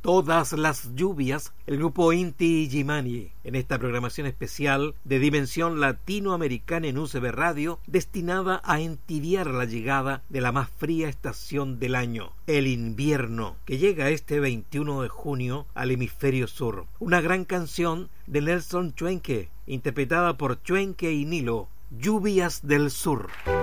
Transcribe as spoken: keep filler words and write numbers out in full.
Todas las lluvias, el grupo Inti Illimani, en esta programación especial de dimensión latinoamericana en U C B Radio, destinada a entibiar la llegada de la más fría estación del año, el invierno, que llega este veintiuno de junio al hemisferio sur. Una gran canción de Nelson Chwenque, interpretada por Chwenque y Nilo, Lluvias del Sur.